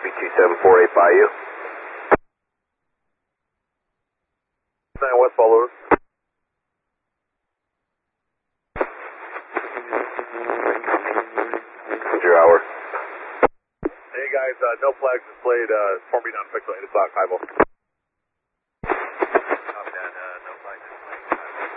2748 Bayou. 9 West Follower. What's your hour? Hey guys, no flags displayed, forming on pixel 8 o'clock, high vol.